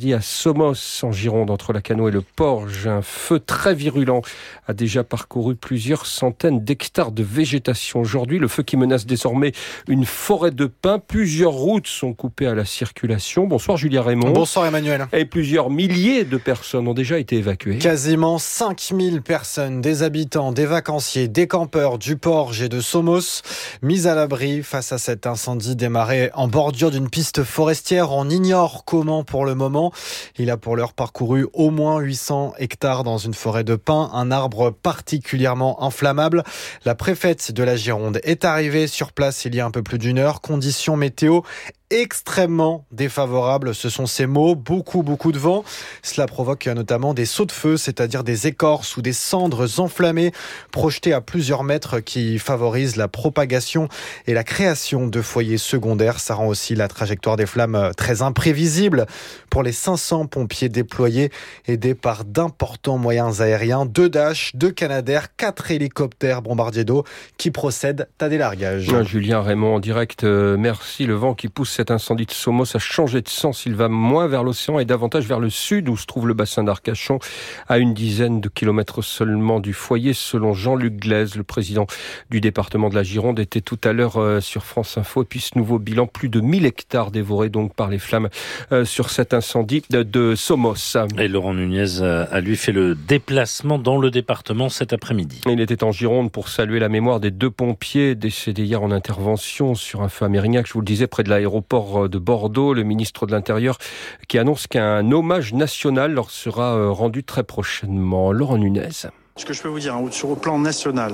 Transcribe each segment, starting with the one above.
incendie à Somos, en Gironde, entre Lacanau et le Porge. Un feu très virulent a déjà parcouru plusieurs centaines d'hectares de végétation. Aujourd'hui, le feu qui menace désormais une forêt de pins. Plusieurs routes sont coupées à la circulation. Bonsoir Julien Raymond. Bonsoir Emmanuel. Et plusieurs milliers de personnes ont déjà été évacuées. Quasiment 5000 personnes, des habitants, des vacanciers, des campeurs du Porge et de Somos, mis à l'abri face à cet incendie démarré en bordure d'une piste forestière. On ignore comment pour le moment. Il a pour l'heure parcouru au moins 800 hectares dans une forêt de pins, un arbre particulièrement inflammable. La préfète de la Gironde est arrivée sur place il y a un peu plus d'une heure. Conditions météo extrêmement défavorable, ce sont ces mots, beaucoup de vent. Cela provoque notamment des sauts de feu, c'est-à-dire des écorces ou des cendres enflammées projetées à plusieurs mètres qui favorisent la propagation et la création de foyers secondaires. Ça rend aussi la trajectoire des flammes très imprévisible pour les 500 pompiers déployés, aidés par d'importants moyens aériens, 2 Dash, 2 Canadair, 4 hélicoptères bombardiers d'eau qui procèdent à des largages. Julien Raymond en direct, merci. Le vent qui pousse cet incendie de Somos a changé de sens. Il va moins vers l'océan et davantage vers le sud où se trouve le bassin d'Arcachon, à une dizaine de kilomètres seulement du foyer, selon Jean-Luc Glaise, le président du département de la Gironde, était tout à l'heure sur France Info. Et puis ce nouveau bilan, plus de 1000 hectares dévorés donc par les flammes sur cet incendie de Somos. Et Laurent Nunez a lui fait le déplacement dans le département cet après-midi. Il était en Gironde pour saluer la mémoire des 2 pompiers décédés hier en intervention sur un feu à Mérignac, je vous le disais, près de l'aéroport de Bordeaux. Le ministre de l'Intérieur qui annonce qu'un hommage national leur sera rendu très prochainement. Laurent Nunez. Ce que je peux vous dire, sur le plan national,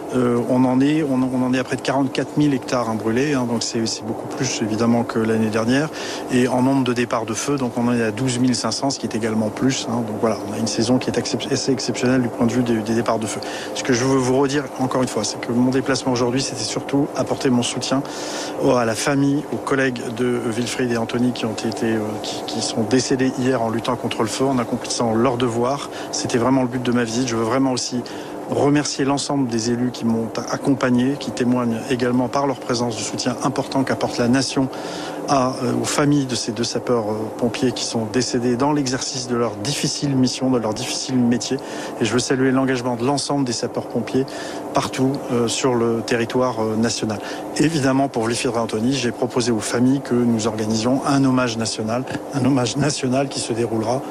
on en est à près de 44 000 hectares brûlés, donc c'est beaucoup plus évidemment que l'année dernière. Et en nombre de départs de feu, donc on en est à 12 500, ce qui est également plus. Donc voilà, on a une saison qui est assez exceptionnelle du point de vue des départs de feu. Ce que je veux vous redire encore une fois, c'est que mon déplacement aujourd'hui, c'était surtout apporter mon soutien à la famille, aux collègues de Wilfried et Anthony qui sont décédés hier en luttant contre le feu, en accomplissant leur devoir. C'était vraiment le but de ma visite. Je veux vraiment aussi remercier l'ensemble des élus qui m'ont accompagné, qui témoignent également par leur présence du soutien important qu'apporte la nation aux familles de ces 2 sapeurs-pompiers qui sont décédés dans l'exercice de leur difficile mission, de leur difficile métier. Et je veux saluer l'engagement de l'ensemble des sapeurs-pompiers partout sur le territoire national. Évidemment, pour Wilfried et Anthony, j'ai proposé aux familles que nous organisions un hommage national qui se déroulera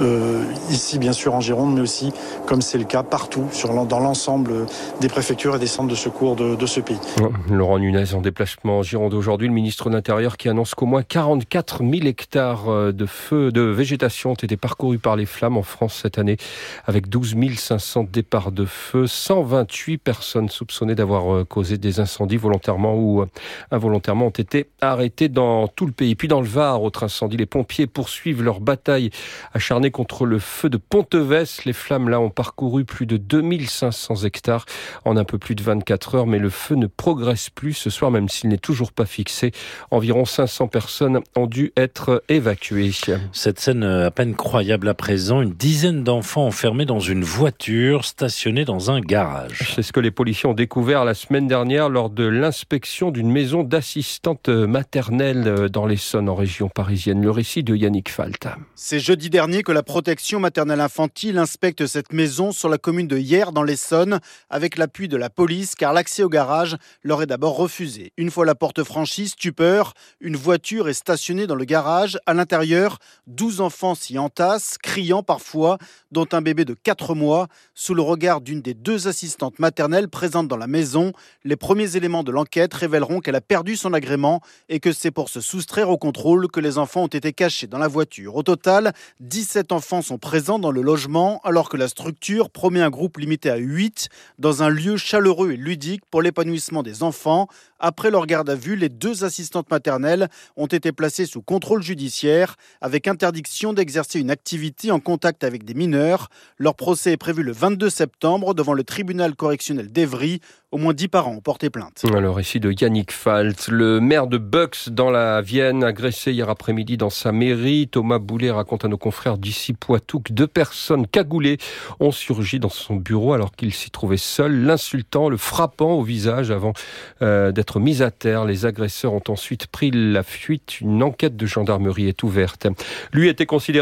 ici, bien sûr, en Gironde, mais aussi, comme c'est le cas, partout dans l'ensemble des préfectures et des centres de secours de ce pays. Laurent Nunez en déplacement en Gironde aujourd'hui, le ministre de l'Intérieur qui annonce qu'au moins 44 000 hectares de végétation ont été parcourus par les flammes en France cette année, avec 12 500 départs de feu, 128 personnes soupçonnées d'avoir causé des incendies volontairement ou involontairement ont été arrêtées dans tout le pays. Puis dans le Var, autre incendie, les pompiers poursuivent leur bataille acharnée contre le feu de Ponteves. Les flammes là ont parcouru plus de 2500 hectares en un peu plus de 24 heures, mais le feu ne progresse plus ce soir, même s'il n'est toujours pas fixé. Environ 500 personnes ont dû être évacuées. Cette scène à peine croyable à présent, une dizaine d'enfants enfermés dans une voiture stationnée dans un garage. C'est ce que les policiers ont découvert la semaine dernière lors de l'inspection d'une maison d'assistante maternelle dans l'Essonne, en région parisienne. Le récit de Yannick Falt. C'est jeudi dernier que la protection maternelle infantile inspecte cette maison sur la commune de Hyères dans l'Essonne, avec l'appui de la police, car l'accès au garage leur est d'abord refusé. Une fois la porte franchie, stupeur, une voiture est stationnée dans le garage. À l'intérieur, 12 enfants s'y entassent, criant parfois, dont un bébé de 4 mois. Sous le regard d'une des 2 assistantes maternelles présentes dans la maison, les premiers éléments de l'enquête révéleront qu'elle a perdu son agrément et que c'est pour se soustraire au contrôle que les enfants ont été cachés dans la voiture. Au total, 17 enfants sont présents dans le logement, alors que la structure promet un groupe limité à 8 dans un lieu chaleureux et ludique pour l'épanouissement des enfants. Après leur garde à vue, les 2 assistantes maternelles ont été placées sous contrôle judiciaire avec interdiction d'exercer une activité en contact avec des mineurs. Leur procès est prévu le 22 septembre devant le tribunal correctionnel d'Évry. Au moins 10 parents ont porté plainte. Le récit de Yannick Falt. Le maire de Bucks dans la Vienne, agressé hier après-midi dans sa mairie. Thomas Boulet raconte à nos confrères d'ici Poitou que 2 personnes cagoulées ont surgi dans son bureau alors qu'il s'y trouvait seul, l'insultant, le frappant au visage avant d'être mis à terre. Les agresseurs ont ensuite pris la fuite. Une enquête de gendarmerie est ouverte. Lui était considéré